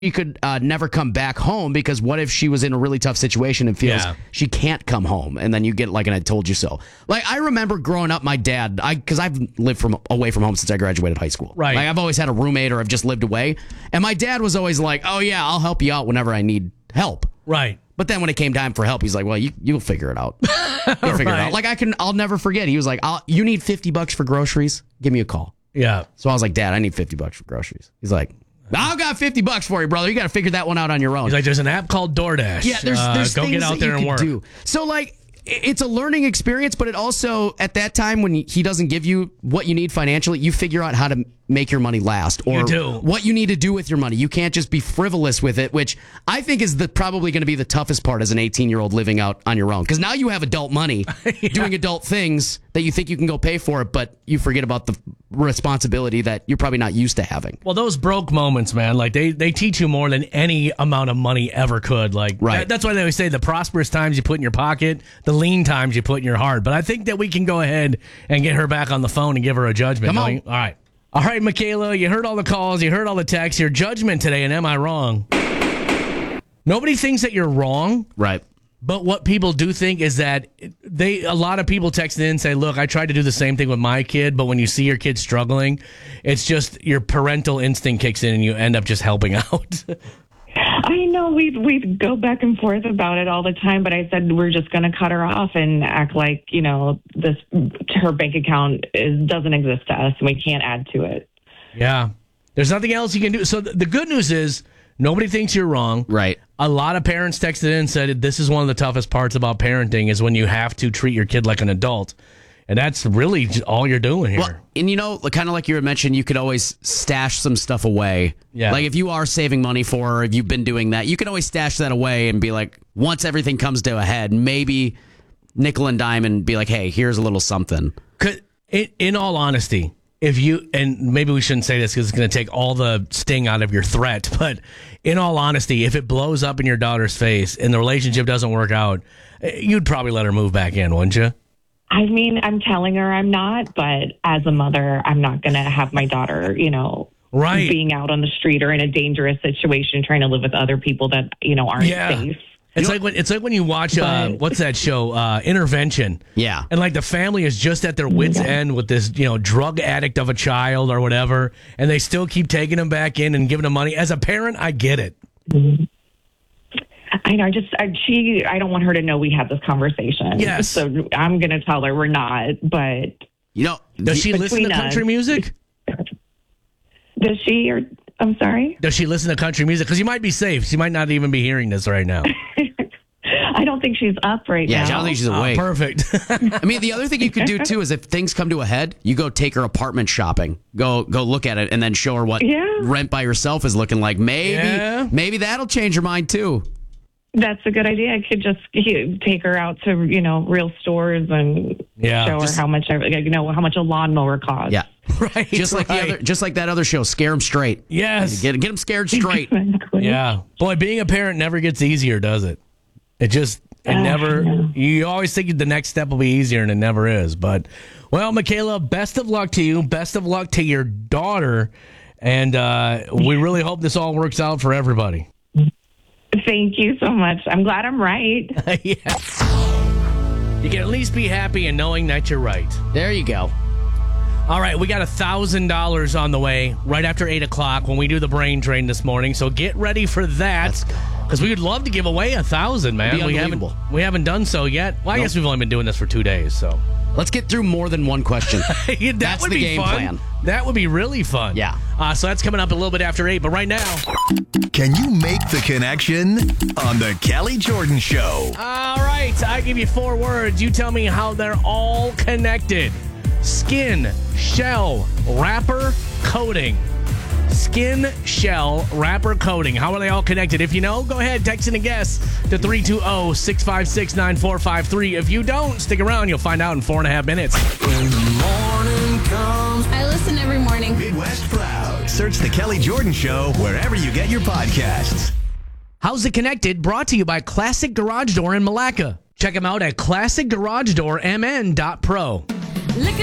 she could never come back home, because what if she was in a really tough situation and feels she can't come home, and then you get like an "I told you so." Like, I remember growing up, my dad, because I've lived away from home since I graduated high school. Right. Like, I've always had a roommate, or I've just lived away, and my dad was always like, "Oh yeah, I'll help you out whenever I need help." Right. But then when it came time for help, he's like, "Well, you'll figure it out. You'll figure it out." Like, I'll never forget. He was like, "You need $50 for groceries? Give me a call." Yeah. So I was like, "Dad, I need $50 for groceries." He's like, "I've got $50 for you, brother. You got to figure that one out on your own." He's like, "There's an app called DoorDash. Yeah, there's go things get out that there you and can work." do. So, like, it's a learning experience, but it also, at that time when he doesn't give you what you need financially, you figure out how to make your money last, or You do. what you need to do with your money. You can't just be frivolous with it, which I think is probably going to be the toughest part as an 18-year-old living out on your own. Because now you have adult money, doing adult things that you think you can go pay for it, but you forget about the responsibility that you're probably not used to having. Well, those broke moments, man, like they teach you more than any amount of money ever could. Like, right. That's why they always say the prosperous times you put in your pocket, the lean times you put in your heart. But I think that we can go ahead and get her back on the phone and give her a judgment. Come on. All right, Michaela, you heard all the calls, you heard all the texts. Your judgment today, and am I wrong? Nobody thinks that you're wrong. Right. But what people do think is that a lot of people text in and say, "Look, I tried to do the same thing with my kid, but when you see your kid struggling, it's just your parental instinct kicks in and you end up just helping out." I know we go back and forth about it all the time, but I said we're just going to cut her off and act like, her bank account doesn't exist to us and we can't add to it. Yeah. There's nothing else you can do. So the good news is nobody thinks you're wrong. Right. A lot of parents texted in and said this is one of the toughest parts about parenting is when you have to treat your kid like an adult. And that's really all you're doing here. Well, and kind of like you had mentioned, you could always stash some stuff away. Yeah. Like if you are saving money for her, if you've been doing that, you can always stash that away and be like, once everything comes to a head, maybe nickel and dime and be like, "Hey, here's a little something." In all honesty, and maybe we shouldn't say this because it's going to take all the sting out of your threat, but in all honesty, if it blows up in your daughter's face and the relationship doesn't work out, you'd probably let her move back in, wouldn't you? I mean, I'm telling her I'm not, but as a mother, I'm not going to have my daughter, right, being out on the street or in a dangerous situation trying to live with other people that, aren't safe. It's like when you watch what's that show, Intervention? Yeah. And like the family is just at their wits' end with this, drug addict of a child or whatever, and they still keep taking them back in and giving them money. As a parent, I get it. Mm-hmm. I know. I don't want her to know we had this conversation. Yes. So I'm going to tell her we're not, but. Does she listen to country music? Does she, or I'm sorry? Does she listen to country music? Because you might be safe. She might not even be hearing this right now. I don't think she's up right now. Yeah, I don't think she's awake. Perfect. I mean, the other thing you could do, too, is if things come to a head, you go take her apartment shopping. Go look at it and then show her what rent by yourself is looking like. Maybe that'll change her mind, too. That's a good idea. I could just take her out to, real stores and show her how much a lawnmower costs. Yeah. Right. Just like that other show, Scare 'Em Straight. Yes. Get them scared straight. Exactly. Yeah. Boy, being a parent never gets easier, does it? It never, you always think the next step will be easier and it never is. But, well, Michaela, best of luck to you. Best of luck to your daughter. And we really hope this all works out for everybody. Thank you so much. I'm glad I'm right. Yes. You can at least be happy in knowing that you're right. There you go. All right, we got $1,000 on the way right after 8 o'clock when we do the brain drain this morning. So get ready for that. Because we would love to give away $1,000, man. We haven't done so yet. Well, I guess we've only been doing this for 2 days, so. Let's get through more than one question. That's the game plan. That would be really fun. Yeah. So that's coming up a little bit after 8, but right now. Can you make the connection on the Kelly Jordan Show? All right, I give you 4 words. You tell me how they're all connected. Skin, shell, wrapper, coating. Skin, shell, wrapper, coating. How are they all connected? If you know, go ahead, text in a guess to 320-656-9453. If you don't, stick around. You'll find out in 4.5 minutes. When the morning comes. I listen every morning. Midwest Proud. Search The Kelly Jordan Show wherever you get your podcasts. How's It Connected? Brought to you by Classic Garage Door in Malacca. Check them out at classicgaragedoormn.pro. Look